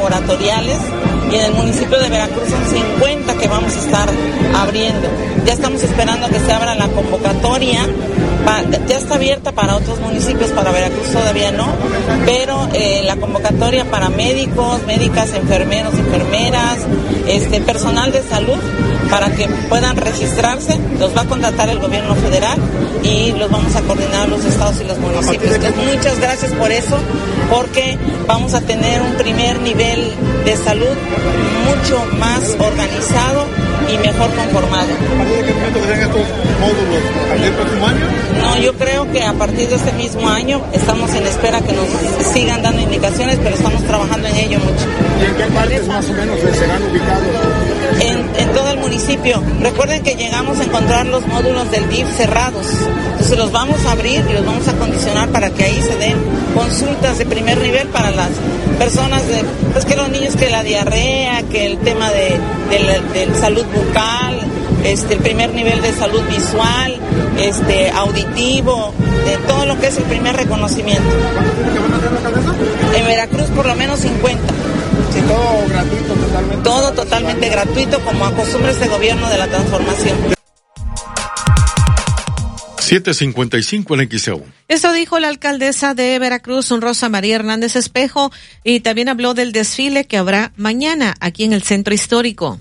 laboratoriales, y en el municipio de Veracruz son 50 que vamos a estar abriendo. Ya estamos esperando a que se abra la convocatoria. Ya está abierta para otros municipios, para Veracruz todavía no, pero la convocatoria para médicos, médicas, enfermeros, enfermeras, personal de salud, para que puedan registrarse, los va a contratar el gobierno federal y los vamos a coordinar los estados y los municipios. Entonces, muchas gracias por eso, porque vamos a tener un primer nivel de salud mucho más organizado y mejor conformado. ¿A partir de qué momento vendrán estos módulos? ¿A partir del próximo año? No, yo creo que a partir de este mismo año estamos en espera que nos sigan dando indicaciones, pero estamos trabajando en ello mucho. ¿Y en qué partes más o menos serán ubicados? En todo el municipio. Recuerden que llegamos a encontrar los módulos del DIF cerrados. Entonces los vamos a abrir y los vamos a condicionar para que ahí se den consultas de primer nivel para las personas, pues que los niños, que la diarrea, que el tema de salud bucal, el primer nivel de salud visual, auditivo, de todo lo que es el primer reconocimiento. En Veracruz por lo menos 50. Sí, todo gratuito, totalmente. Todo totalmente gratuito, como acostumbra este gobierno de la transformación. 7:55 en XEU. Esto dijo la alcaldesa de Veracruz, Rosa María Hernández Espejo, y también habló del desfile que habrá mañana aquí en el Centro Histórico.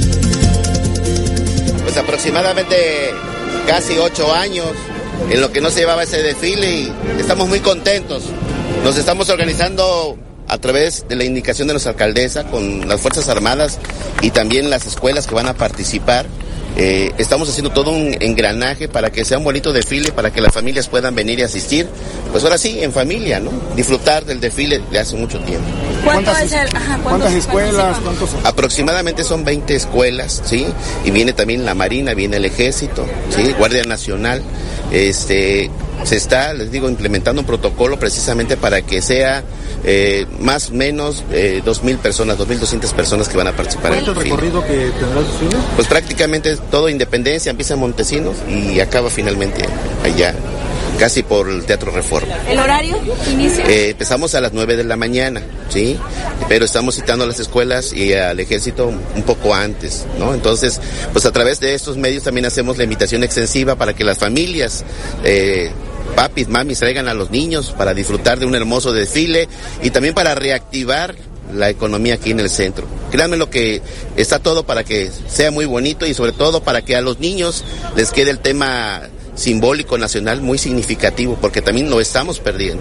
Pues aproximadamente casi 8 años en lo que no se llevaba ese desfile y estamos muy contentos. Nos estamos organizando a través de la indicación de nuestra alcaldesa con las Fuerzas Armadas y también las escuelas que van a participar. Estamos haciendo todo un engranaje para que sea un bonito desfile, para que las familias puedan venir y asistir, pues ahora sí, en familia, ¿no? Disfrutar del desfile de hace mucho tiempo. ¿Cuántas escuelas? Aproximadamente son 20 escuelas, ¿sí? Y viene también la Marina, viene el Ejército, ¿sí? Guardia Nacional. Se está, les digo, implementando un protocolo precisamente para que sea más o menos 2,000 personas, 2,200 personas que van a participar en el desfile. ¿Cuál es el recorrido que tendrá el desfile? Pues prácticamente todo Independencia, empieza en Montesinos y acaba finalmente allá, casi por el Teatro Reforma. ¿El horario inicia? Empezamos a las 9 de la mañana, ¿sí? Pero estamos citando a las escuelas y al Ejército un poco antes, ¿no? Entonces, pues a través de estos medios también hacemos la invitación extensiva para que las familias, papis, mamis, traigan a los niños para disfrutar de un hermoso desfile y también para reactivar la economía aquí en el centro. Créanme lo que está todo para que sea muy bonito y sobre todo para que a los niños les quede el tema simbólico nacional muy significativo, porque también lo estamos perdiendo.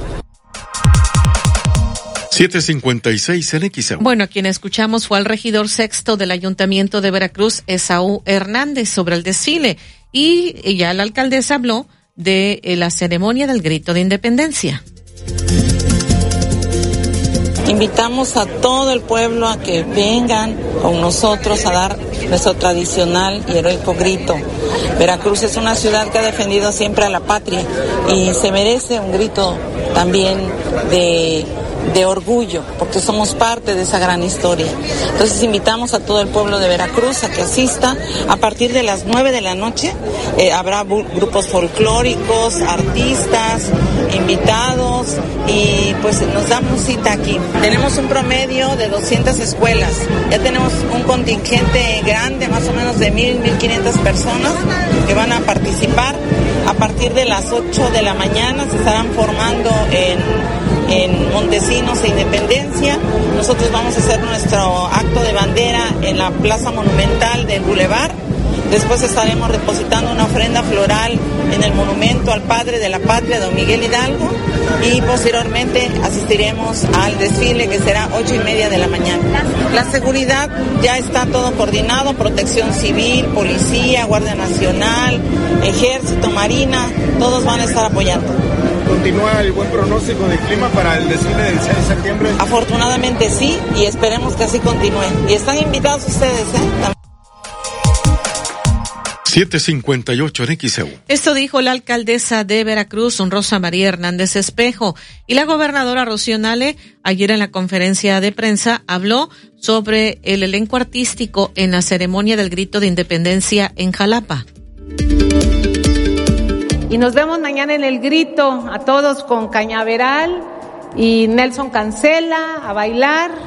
7:56 en XEU. Bueno, a quien escuchamos fue al regidor sexto del Ayuntamiento de Veracruz, Esaú Hernández, sobre el desfile, y ya la alcaldesa habló de la ceremonia del Grito de Independencia. Invitamos a todo el pueblo a que vengan con nosotros a dar nuestro tradicional y heroico grito. Veracruz es una ciudad que ha defendido siempre a la patria y se merece un grito también de orgullo, porque somos parte de esa gran historia. Entonces invitamos a todo el pueblo de Veracruz a que asista. A partir de las 9 de la noche habrá grupos folclóricos, artistas, invitados, y pues nos damos cita aquí. Tenemos un promedio de 200 escuelas. Ya tenemos un contingente grande, más o menos de 1,500 personas que van a participar. A partir de las 8 de la mañana se estarán formando en Montesinos e Independencia. Nosotros vamos a hacer nuestro acto de bandera en la Plaza Monumental del Boulevard. Después estaremos depositando una ofrenda floral en el monumento al padre de la patria, don Miguel Hidalgo, y posteriormente asistiremos al desfile, que será 8:30 de la mañana. La seguridad ya está todo coordinado: Protección Civil, Policía, Guardia Nacional, Ejército, Marina, todos van a estar apoyando. ¿Continúa el buen pronóstico del clima para el desfile del 6 de septiembre? Afortunadamente sí, y esperemos que así continúe. Y están invitados ustedes, ¿eh? 7:58 en XEU. Esto dijo la alcaldesa de Veracruz, Rosa María Hernández Espejo, y la gobernadora Rocío Nale ayer en la conferencia de prensa habló sobre el elenco artístico en la ceremonia del Grito de Independencia en Jalapa. Y nos vemos mañana en el Grito, a todos con Cañaveral y Nelson Cancela a bailar.